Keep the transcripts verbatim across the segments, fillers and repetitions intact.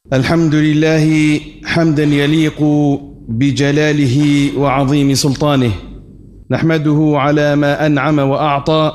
الحمد لله حمدا يليق بجلاله وعظيم سلطانه، نحمده على ما أنعم وأعطى،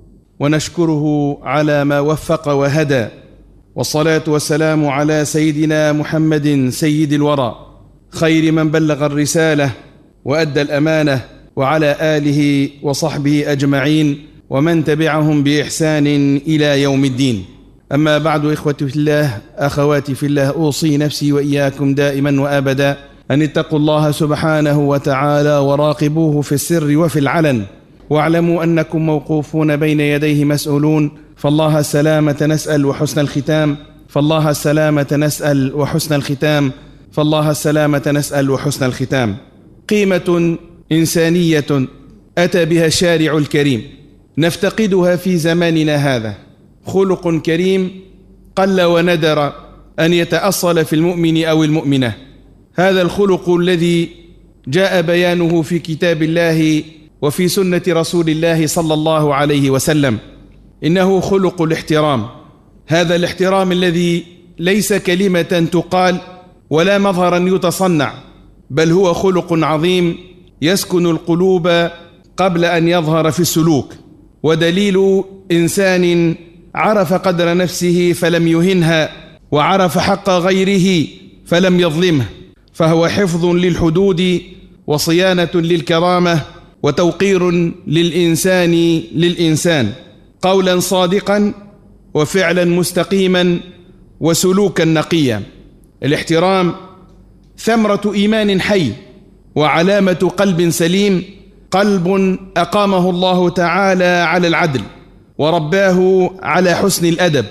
ونشكره على ما وفق وهدى، والصلاة والسلام على سيدنا محمد سيد الورى، خير من بلغ الرسالة وأدى الأمانة، وعلى آله وصحبه أجمعين ومن تبعهم بإحسان إلى يوم الدين. أما بعد، إخوتي في الله، أخواتي في الله، أوصي نفسي وإياكم دائما وأبدا أن اتقوا الله سبحانه وتعالى وراقبوه في السر وفي العلن، واعلموا أنكم موقوفون بين يديه مسؤولون، فالله السلامة نسأل وحسن الختام، فالله السلامة نسأل وحسن الختام، فالله السلامة نسأل وحسن الختام. قيمة إنسانية أتى بها الشارع الكريم نفتقدها في زماننا هذا، خلق كريم قل وندر أن يتأصل في المؤمن أو المؤمنة. هذا الخلق الذي جاء بيانه في كتاب الله وفي سنة رسول الله صلى الله عليه وسلم، إنه خلق الاحترام. هذا الاحترام الذي ليس كلمة تقال ولا مظهرا يتصنع، بل هو خلق عظيم يسكن القلوب قبل أن يظهر في السلوك، ودليل إنسان عرف قدر نفسه فلم يهنها، وعرف حق غيره فلم يظلمه، فهو حفظ للحدود وصيانة للكرامة وتوقير للإنسان للإنسان، قولا صادقا وفعلا مستقيما وسلوكا نقيا. الاحترام ثمرة إيمان حي وعلامة قلب سليم، قلب أقامه الله تعالى على العدل، ورباه على حسن الأدب،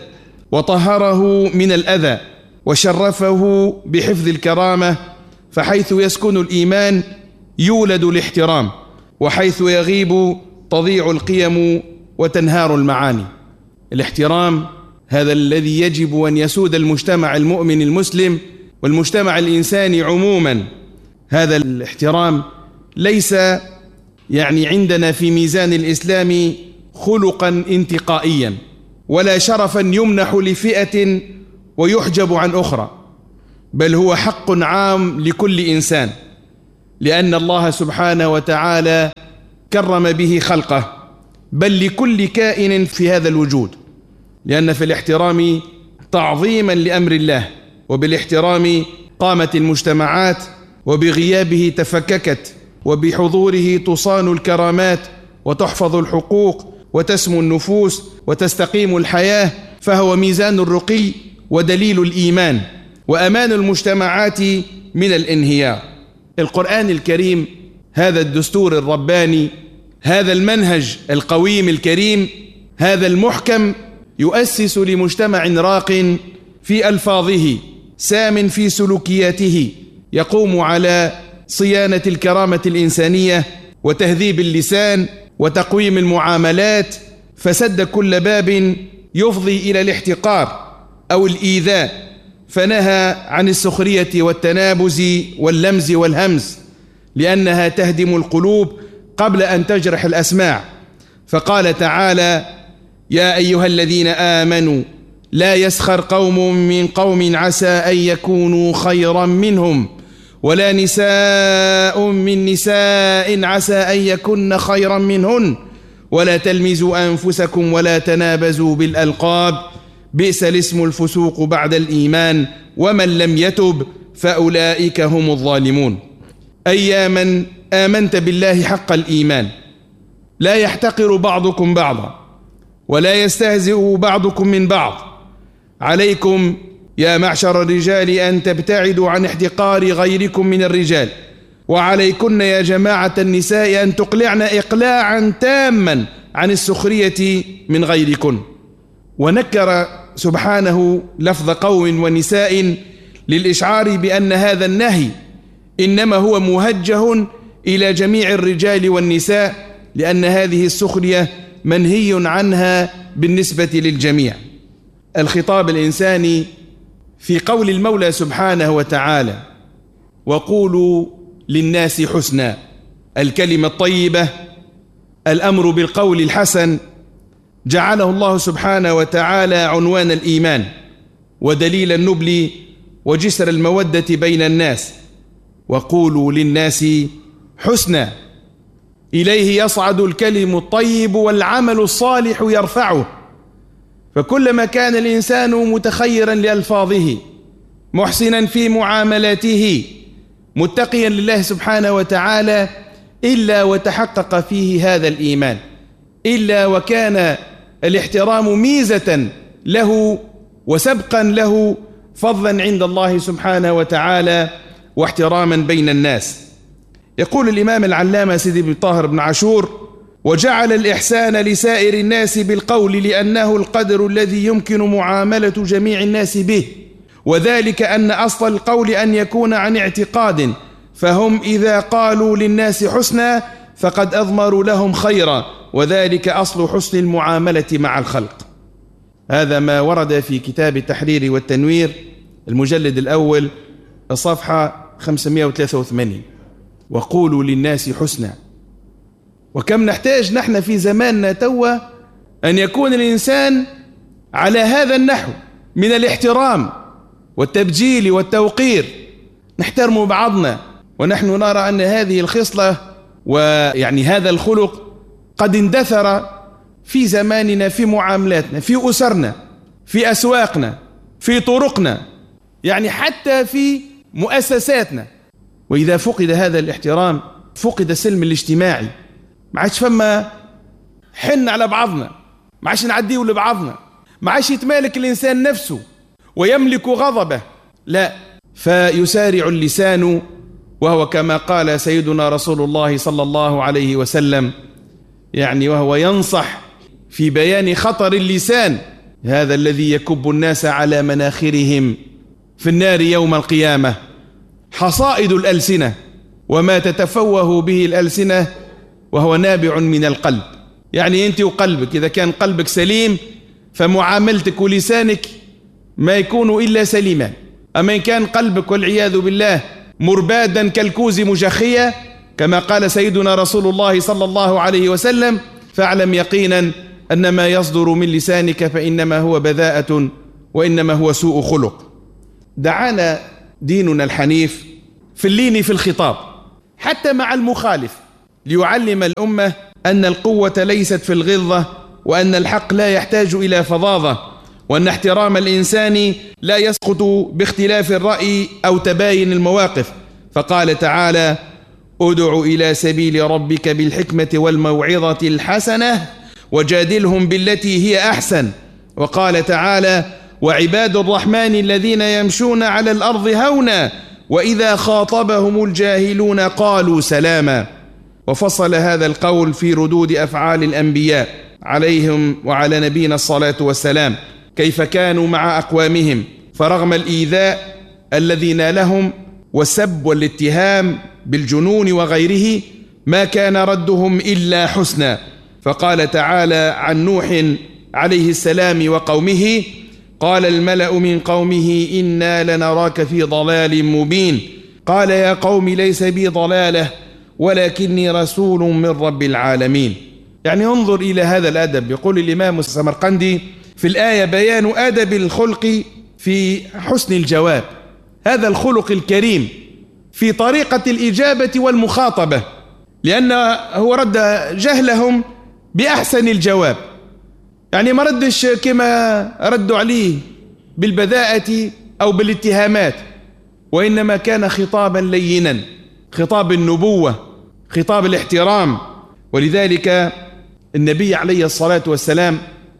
وطهره من الأذى، وشرفه بحفظ الكرامة. فحيث يسكن الإيمان يولد الاحترام، وحيث يغيب تضيع القيم وتنهار المعاني. الاحترام هذا الذي يجب أن يسود المجتمع المؤمن المسلم والمجتمع الإنساني عموما. هذا الاحترام ليس يعني عندنا في ميزان الإسلام خلقا انتقائيا، ولا شرفا يمنح لفئة ويحجب عن أخرى، بل هو حق عام لكل إنسان، لأن الله سبحانه وتعالى كرم به خلقه، بل لكل كائن في هذا الوجود، لأن في الاحترام تعظيما لأمر الله، وبالاحترام قامت المجتمعات، وبغيابه تفككت، وبحضوره تصان الكرامات وتحفظ الحقوق وتسمو النفوس وتستقيم الحياة. فهو ميزان الرقي ودليل الإيمان وأمان المجتمعات من الانهيار. القرآن الكريم هذا الدستور الرباني، هذا المنهج القويم الكريم، هذا المحكم يؤسس لمجتمع راق في ألفاظه، سام في سلوكياته، يقوم على صيانة الكرامة الإنسانية وتهذيب اللسان وتقويم المعاملات، فسد كل باب يفضي إلى الاحتقار أو الإيذاء، فنهى عن السخرية والتنابز واللمز والهمز، لأنها تهدم القلوب قبل أن تجرح الأسماع. فقال تعالى: يا أيها الذين آمنوا لا يسخر قوم من قوم عسى أن يكونوا خيرا منهم، ولا نساء من نساء عسى أن يكن خيرا منهن، ولا تلمزوا أنفسكم ولا تنابزوا بالألقاب، بئس الاسم الفسوق بعد الإيمان، ومن لم يتب فأولئك هم الظالمون. أياما آمنت بالله حق الإيمان، لا يحتقر بعضكم بعضا، ولا يستهزئ بعضكم من بعض. عليكم يا معشر الرجال أن تبتعدوا عن احتقار غيركم من الرجال، وعليكن يا جماعة النساء أن تقلعن إقلاعا تاما عن السخرية من غيركن. ونكر سبحانه لفظ قوم ونساء للإشعار بأن هذا النهي إنما هو موجه إلى جميع الرجال والنساء، لأن هذه السخرية منهي عنها بالنسبة للجميع. الخطاب الإنساني في قول المولى سبحانه وتعالى: وقولوا للناس حسنا، الكلمة الطيبة، الأمر بالقول الحسن، جعله الله سبحانه وتعالى عنوان الإيمان ودليل النبل وجسر المودة بين الناس، وقولوا للناس حسنا، إليه يصعد الكلم الطيب والعمل الصالح يرفعه. فكلما كان الإنسان متخيرا لألفاظه، محسنا في معاملاته، متقيا لله سبحانه وتعالى، إلا وتحقق فيه هذا الإيمان، إلا وكان الاحترام ميزة له وسبقا له، فضلا عند الله سبحانه وتعالى واحتراما بين الناس. يقول الإمام العلامة سيدي بن طاهر بن عاشور: وجعل الإحسان لسائر الناس بالقول لأنه القدر الذي يمكن معاملة جميع الناس به، وذلك أن أصل القول أن يكون عن اعتقاد، فهم إذا قالوا للناس حسنا فقد أضمروا لهم خيرا، وذلك أصل حسن المعاملة مع الخلق. هذا ما ورد في كتاب التحرير والتنوير المجلد الأول الصفحة خمسمائة وثلاثة وثمانين. وقولوا للناس حسنا. وكم نحتاج نحن في زماننا توا أن يكون الإنسان على هذا النحو من الاحترام والتبجيل والتوقير، نحترم بعضنا، ونحن نرى أن هذه الخصلة ويعني هذا الخلق قد اندثر في زماننا، في معاملاتنا، في أسرنا، في أسواقنا، في طرقنا، يعني حتى في مؤسساتنا. وإذا فقد هذا الاحترام فقد السلم الاجتماعي، ما عادش فما حن على بعضنا، ما عادش نعديه لبعضنا، ما عادش يتمالك الإنسان نفسه ويملك غضبه، لا، فيسارع اللسان، وهو كما قال سيدنا رسول الله صلى الله عليه وسلم، يعني وهو ينصح في بيان خطر اللسان: هذا الذي يكب الناس على مناخرهم في النار يوم القيامة حصائد الألسنة، وما تتفوه به الألسنة وهو نابع من القلب. يعني أنت وقلبك، إذا كان قلبك سليم فمعاملتك ولسانك ما يكون إلا سليما. أما إن كان قلبك والعياذ بالله مربادا كالكوز مجخية كما قال سيدنا رسول الله صلى الله عليه وسلم، فاعلم يقينا أن ما يصدر من لسانك فإنما هو بذاءة وإنما هو سوء خلق. دعانا ديننا الحنيف في اللين في الخطاب حتى مع المخالف، ليعلم الأمة أن القوة ليست في الغلظة، وأن الحق لا يحتاج إلى فظاظة، وأن احترام الإنسان لا يسقط باختلاف الرأي أو تباين المواقف. فقال تعالى: ادع إلى سبيل ربك بالحكمة والموعظة الحسنة وجادلهم بالتي هي أحسن. وقال تعالى: وعباد الرحمن الذين يمشون على الأرض هونا وإذا خاطبهم الجاهلون قالوا سلاما. وفصل هذا القول في ردود أفعال الأنبياء عليهم وعلى نبينا الصلاة والسلام، كيف كانوا مع أقوامهم، فرغم الإيذاء الذي نالهم والسب والاتهام بالجنون وغيره ما كان ردهم إلا حسنا. فقال تعالى عن نوح عليه السلام وقومه: قال الملأ من قومه إنا لنراك في ضلال مبين، قال يا قوم ليس بي ضلالة ولكني رسول من رب العالمين. يعني انظر إلى هذا الأدب. يقول الإمام السمرقندي في الآية: بيان أدب الخلق في حسن الجواب، هذا الخلق الكريم في طريقة الإجابة والمخاطبة، لأن هو رد جهلهم بأحسن الجواب، يعني ما ردش كما ردوا عليه بالبذاءة أو بالاتهامات، وإنما كان خطابا لينا، خطاب النبوة، خطاب الاحترام. ولذلك النبي عليه الصلاة والسلام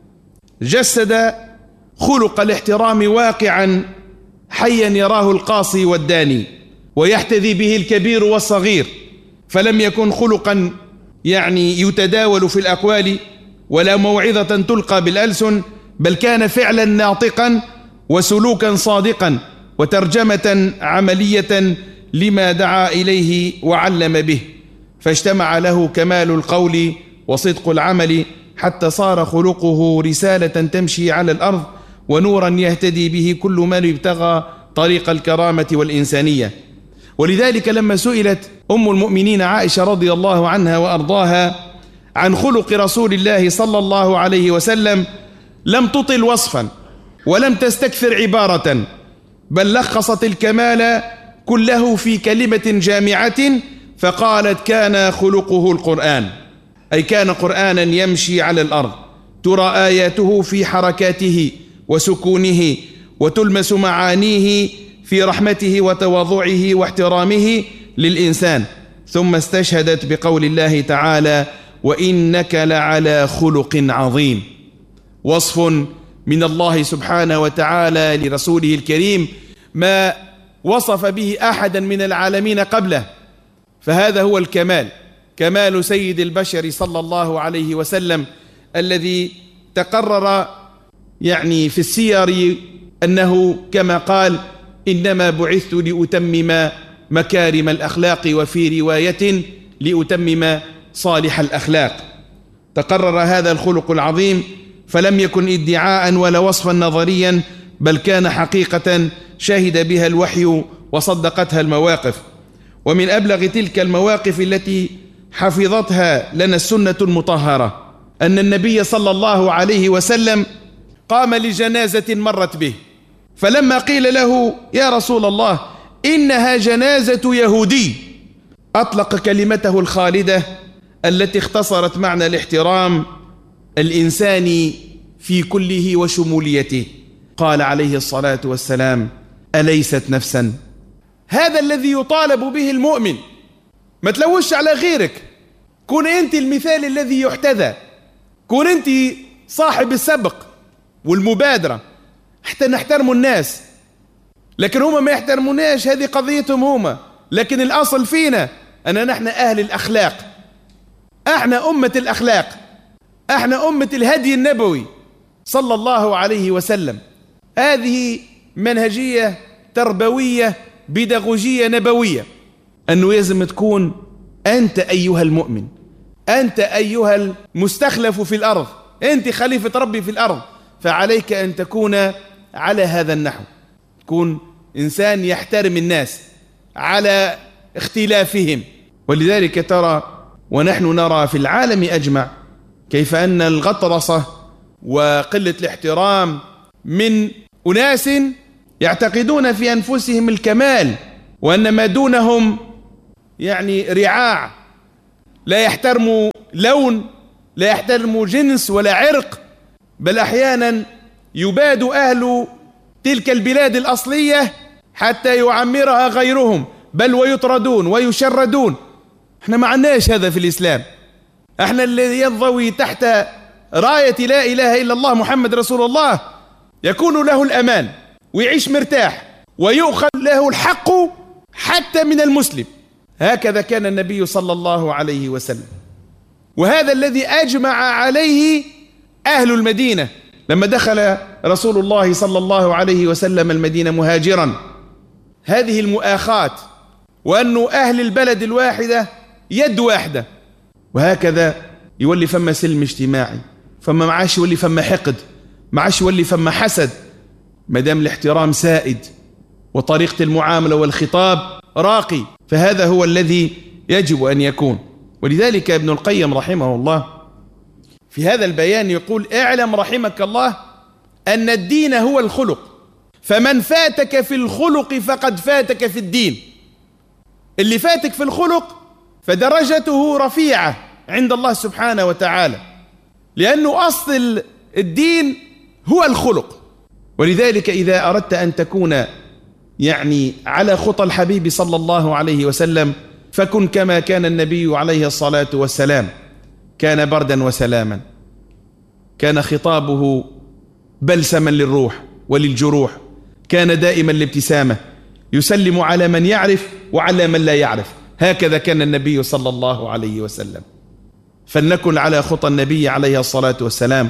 جسد خلق الاحترام واقعا حيا يراه القاصي والداني ويحتذي به الكبير والصغير، فلم يكن خلقا يعني يتداول في الأقوال ولا موعظة تلقى بالألسن، بل كان فعلا ناطقا وسلوكا صادقا وترجمة عملية لما دعا إليه وعلم به، فاجتمع له كمال القول وصدق العمل حتى صار خلقه رسالة تمشي على الأرض ونورا يهتدي به كل من ابتغى طريق الكرامة والإنسانية. ولذلك لما سئلت أم المؤمنين عائشة رضي الله عنها وأرضاها عن خلق رسول الله صلى الله عليه وسلم لم تطل وصفا ولم تستكثر عبارة، بل لخصت الكمال كله في كلمة جامعة فقالت كان خلقه القرآن، أي كان قرآنا يمشي على الأرض ترى آياته في حركاته وسكونه وتلمس معانيه في رحمته وتواضعه واحترامه للإنسان. ثم استشهدت بقول الله تعالى وإنك لعلى خلق عظيم، وصف من الله سبحانه وتعالى لرسوله الكريم ما وصف به أحدا من العالمين قبله، فهذا هو الكمال، كمال سيد البشر صلى الله عليه وسلم الذي تقرر يعني في السير أنه كما قال إنما بعثت لأتمم مكارم الأخلاق، وفي رواية لأتمم صالح الأخلاق. تقرر هذا الخلق العظيم فلم يكن ادعاء ولا وصفا نظريا، بل كان حقيقة شهد بها الوحي وصدقتها المواقف. ومن أبلغ تلك المواقف التي حفظتها لنا السنة المطهرة أن النبي صلى الله عليه وسلم قام لجنازة مرت به، فلما قيل له يا رسول الله إنها جنازة يهودي، أطلق كلمته الخالدة التي اختصرت معنى الاحترام الإنساني في كله وشموليته، قال عليه الصلاة والسلام أليست نفسا؟ هذا الذي يطالب به المؤمن، ما تلوش على غيرك، كون أنت المثال الذي يحتذى، كون أنت صاحب السبق والمبادرة حتى نحترم الناس، لكن هم ما يحترموناش، هذه قضيتهم هم، لكن الأصل فينا أن نحن أهل الأخلاق، احنا أمة الأخلاق، احنا أمة الهدي النبوي صلى الله عليه وسلم. هذه منهجية تربوية بيداغوجية نبوية، أنه لازم تكون أنت أيها المؤمن، أنت أيها المستخلف في الأرض، أنت خليفة ربي في الأرض، فعليك أن تكون على هذا النحو، تكون إنسان يحترم الناس على اختلافهم. ولذلك ترى ونحن نرى في العالم أجمع كيف أن الغطرسة وقلة الاحترام من أناس يعتقدون في أنفسهم الكمال، وأن ما دونهم يعني رعاع، لا يحترموا لون، لا يحترموا جنس ولا عرق، بل أحيانا يباد أهل تلك البلاد الأصلية حتى يعمرها غيرهم، بل ويطردون ويشردون. احنا ما عناش هذا في الإسلام، احنا الذي ينضوي تحت راية لا إله إلا الله محمد رسول الله يكون له الأمان ويعيش مرتاح ويؤخذ له الحق حتى من المسلم. هكذا كان النبي صلى الله عليه وسلم، وهذا الذي أجمع عليه أهل المدينة لما دخل رسول الله صلى الله عليه وسلم المدينة مهاجرا، هذه المؤاخاة، وأن أهل البلد الواحدة يد واحدة، وهكذا يولي فما سلم اجتماعي، فما معاش يولي فما حقد، معاش يولي فما حسد، مدام الاحترام سائد وطريقة المعاملة والخطاب راقي، فهذا هو الذي يجب أن يكون. ولذلك ابن القيم رحمه الله في هذا البيان يقول اعلم رحمك الله أن الدين هو الخلق، فمن فاتك في الخلق فقد فاتك في الدين. اللي فاتك في الخلق فدرجته رفيعة عند الله سبحانه وتعالى، لأنه أصل الدين هو الخلق. ولذلك إذا أردت أن تكون يعني على خطى الحبيب صلى الله عليه وسلم فكن كما كان النبي عليه الصلاة والسلام، كان بردا وسلاما، كان خطابه بلسما للروح وللجروح، كان دائما الابتسامة، يسلم على من يعرف وعلى من لا يعرف، هكذا كان النبي صلى الله عليه وسلم. فلنكن على خطى النبي عليه الصلاة والسلام،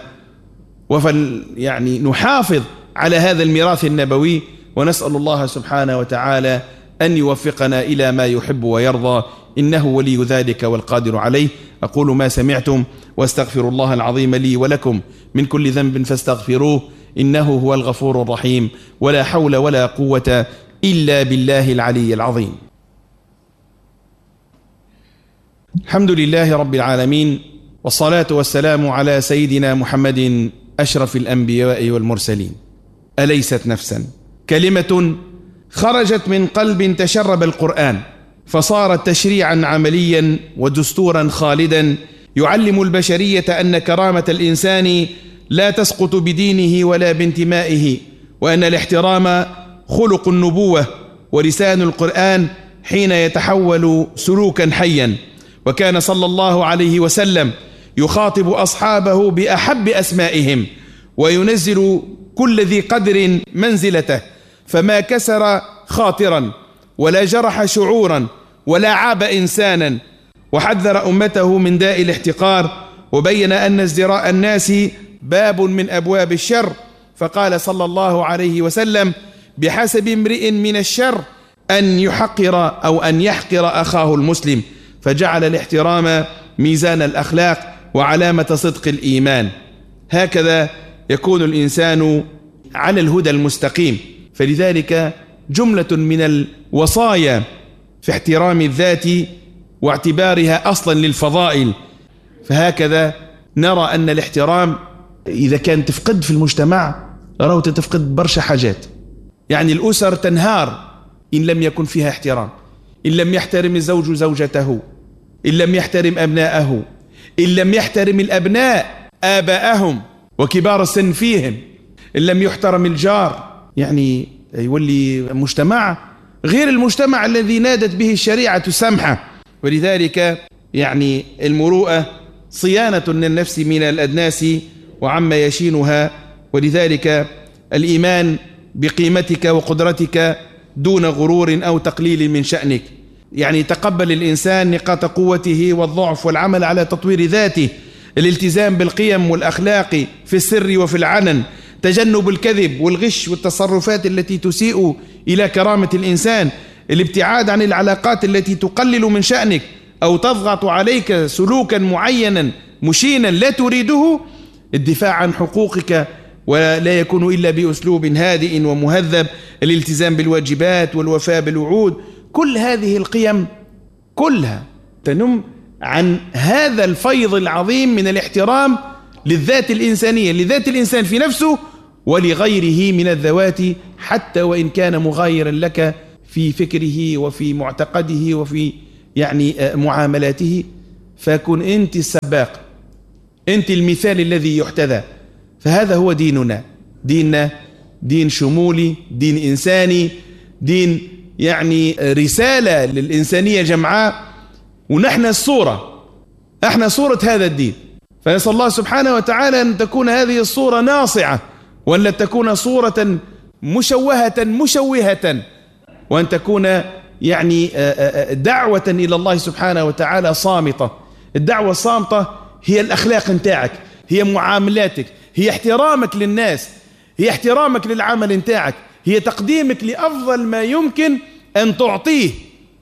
وفل يعني نحافظ على هذا الميراث النبوي، ونسأل الله سبحانه وتعالى أن يوفقنا إلى ما يحب ويرضى، إنه ولي ذلك والقادر عليه. أقول ما سمعتم واستغفر الله العظيم لي ولكم من كل ذنب فاستغفروه، إنه هو الغفور الرحيم، ولا حول ولا قوة إلا بالله العلي العظيم. الحمد لله رب العالمين، والصلاة والسلام على سيدنا محمد أشرف الأنبياء والمرسلين. أليست نفسا، كلمة خرجت من قلب تشرب القرآن، فصارت تشريعا عمليا ودستورا خالدا يعلم البشرية أن كرامة الإنسان لا تسقط بدينه ولا بانتمائه، وأن الاحترام خلق النبوة ولسان القرآن حين يتحول سلوكا حيا. وكان صلى الله عليه وسلم يخاطب أصحابه بأحب أسمائهم وينزل كل ذي قدر منزلته، فما كسر خاطرا ولا جرح شعورا ولا عاب إنسانا، وحذر أمته من داء الاحتقار، وبين أن ازدراء الناس باب من أبواب الشر، فقال صلى الله عليه وسلم: بحسب امرئ من الشر أن يحقر أو أن يحقر أخاه المسلم. فجعل الاحترام ميزان الأخلاق وعلامة صدق الإيمان. هكذا يكون الإنسان على الهدى المستقيم. فلذلك جملة من الوصايا في احترام الذات واعتبارها أصلا للفضائل. فهكذا نرى أن الاحترام إذا كان تفقد في المجتمع راه تفقد برشا حاجات. يعني الأسر تنهار إن لم يكن فيها احترام، إن لم يحترم الزوج زوجته، إن لم يحترم أبناءه، إن لم يحترم الأبناء آباءهم وكبار السن فيهم، إن لم يحترم الجار، يعني يولي مجتمع غير المجتمع الذي نادت به الشريعة السمحة. ولذلك يعني المروءة صيانة للنفس من الأدناس وعما يشينها، ولذلك الإيمان بقيمتك وقدرتك دون غرور أو تقليل من شأنك. يعني تقبل الإنسان نقاط قوته والضعف والعمل على تطوير ذاته، الالتزام بالقيم والأخلاق في السر وفي العلن، تجنب الكذب والغش والتصرفات التي تسيء إلى كرامة الإنسان، الابتعاد عن العلاقات التي تقلل من شأنك أو تضغط عليك سلوكا معينا مشينا لا تريده، الدفاع عن حقوقك ولا يكون إلا بأسلوب هادئ ومهذب، الالتزام بالواجبات والوفاء بالوعود. كل هذه القيم كلها تنم عن هذا الفيض العظيم من الاحترام للذات الإنسانية، لذات الإنسان في نفسه ولغيره من الذوات، حتى وإن كان مغايرا لك في فكره وفي معتقده وفي يعني معاملاته. فكن أنت السباق، أنت المثال الذي يحتذى. فهذا هو ديننا. ديننا دين شمولي، دين إنساني، دين يعني رسالة للإنسانية جمعاء، ونحن الصورة، احنا صورة هذا الدين. فنسأل الله سبحانه وتعالى أن تكون هذه الصورة ناصعة، وأن لا تكون صورة مشوهة مشوهة، وأن تكون يعني دعوة إلى الله سبحانه وتعالى صامتة. الدعوة الصامتة هي الأخلاق نتاعك، هي معاملاتك، هي احترامك للناس، هي احترامك للعمل نتاعك، هي تقديمك لأفضل ما يمكن أن تعطيه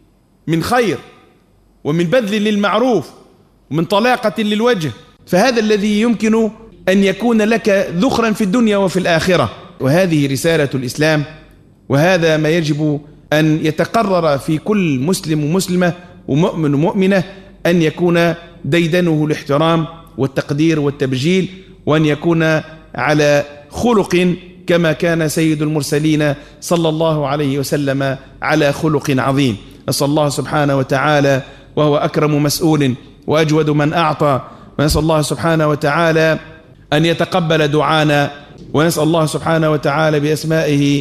من خير ومن بذل للمعروف ومن طلاقة للوجه. فهذا الذي يمكن أن يكون لك ذخرا في الدنيا وفي الآخرة. وهذه رسالة الإسلام، وهذا ما يجب أن يتقرر في كل مسلم ومسلمة ومؤمن ومؤمنة، أن يكون ديدنه الاحترام والتقدير والتبجيل، وأن يكون على خلق كما كان سيد المرسلين صلى الله عليه وسلم على خلق عظيم. نسأل الله سبحانه وتعالى وهو أكرم مسؤول وأجود من أعطى، ونسأل الله سبحانه وتعالى أن يتقبل دعانا، ونسأل الله سبحانه وتعالى بأسمائه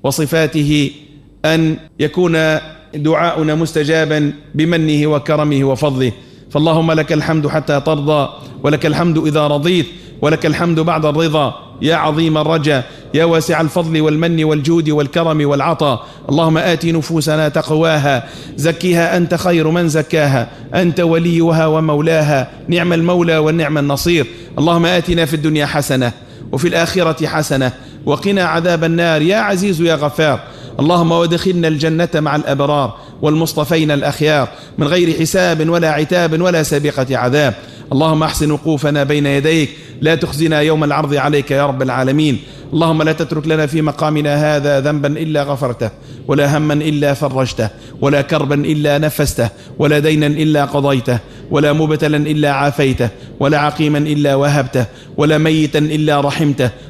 وصفاته أن يكون دعاؤنا مستجابا بمنه وكرمه وفضله. فاللهم لك الحمد حتى ترضى، ولك الحمد إذا رضيت، ولك الحمد بعد الرضا، يا عظيم الرجا، يا واسع الفضل والمن والجود والكرم والعطاء. اللهم آت نفوسنا تقواها، زكها أنت خير من زكاها، أنت وليها ومولاها، نعم المولى والنعم النصير. اللهم آتنا في الدنيا حسنة وفي الآخرة حسنة وقنا عذاب النار يا عزيز يا غفار. اللهم وادخلنا الجنة مع الأبرار والمصطفين الأخيار من غير حساب ولا عتاب ولا سابقة عذاب. اللهم احسن وقوفنا بين يديك، لا تخزنا يوم العرض عليك يا رب العالمين. اللهم لا تترك لنا في مقامنا هذا ذنبا إلا غفرته، ولا هما إلا فرجته، ولا كربا إلا نفسته، ولا دينا إلا قضيته، ولا مبتلا إلا عافيته، ولا عقيما إلا وهبته، ولا ميتا إلا رحمته،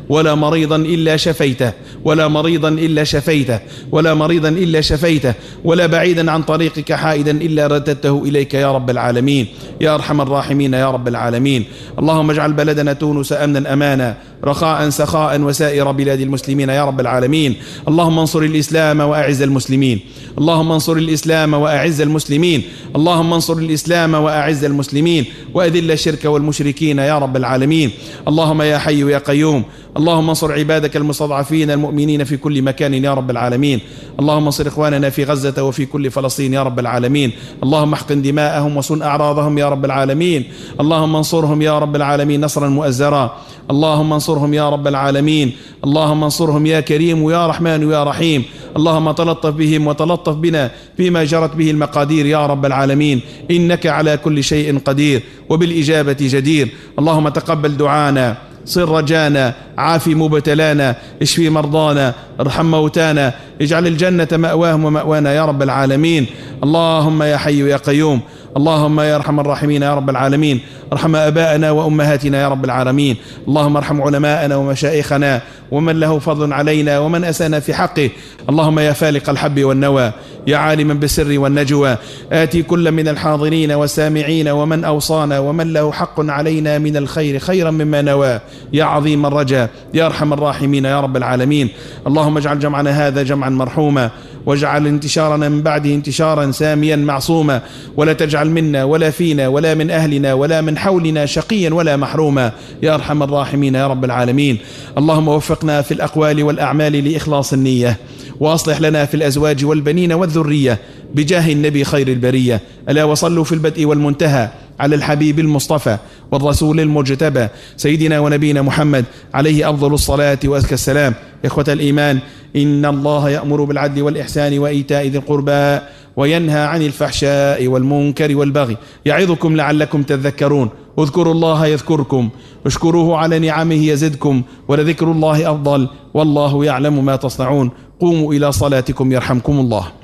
ولا مريضا إلا شفيته ولا مريضا إلا شفيته ولا مريضا إلا شفيته ولا بعيدا عن طريقك حائدا إلا رددته إليك يا رب العالمين يا أرحم الراحمين يا رب العالمين. اللهم اجعل بلدنا تونس أمنا أمانا رخاء سخاء وسائر بلاد المسلمين يا رب العالمين. اللهم انصر الإسلام وأعز المسلمين اللهم انصر الإسلام وأعز المسلمين اللهم انصر الإسلام وأعز المسلمين وأذل الشرك والمشركين يا رب العالمين. اللهم يا حي يا قيوم اللهم انصر عبادك المستضعفين المؤمنين في كل مكان يا رب العالمين. اللهم انصر إخواننا في غزة وفي كل فلسطين يا رب العالمين. اللهم احقن دماءهم وصن أعراضهم يا رب العالمين. اللهم انصرهم يا رب العالمين نصرا مؤزرا. اللهم انصرهم يا رب العالمين. اللهم انصرهم يا كريم يا رحمن يا رحيم. اللهم تلطف بهم وتلطف بنا فيما جرت به المقادير يا رب العالمين إنك على كل شيء قدير وبالإجابة جدير. اللهم تقبل دعانا صر رجانا عافي مبتلانا اشفي مرضانا ارحم موتانا اجعل الجنة مأواهم ومأوانا يا رب العالمين. اللهم يا حي يا قيوم اللهم يا أرحم الراحمين يا رب العالمين ارحم آباءنا وأمهاتنا يا رب العالمين. اللهم ارحم علماءنا ومشايخنا ومن له فضل علينا ومن أسانا في حقه. اللهم يا فالق الحب والنوى يا عالما بالسر والنجوى آتي كل من الحاضرين والسامعين ومن أوصانا ومن له حق علينا من الخير خيرا مما نوى يا عظيم الرجاء يا أرحم الراحمين يا رب العالمين. اللهم اجعل جمعنا هذا جمعا مرحوما واجعل انتشارنا من بعده انتشارا ساميا معصوما ولا تجعل منا ولا فينا ولا من أهلنا ولا من حولنا شقيا ولا محروما يا أرحم الراحمين يا رب العالمين. اللهم وفقنا في الأقوال والأعمال لإخلاص النية وأصلح لنا في الأزواج والبنين والذرية بجاه النبي خير البرية. ألا وصلوا في البدء والمنتهى على الحبيب المصطفى والرسول المجتبى سيدنا ونبينا محمد عليه أفضل الصلاة وأزكى السلام. إخوة الإيمان إن الله يأمر بالعدل والإحسان وإيتاء ذي القربى وينهى عن الفحشاء والمنكر والبغي يعظكم لعلكم تذكرون. اذكروا الله يذكركم اشكروه على نعمه يزدكم ولذكر الله أفضل والله يعلم ما تصنعون. قوموا إلى صلاتكم يرحمكم الله.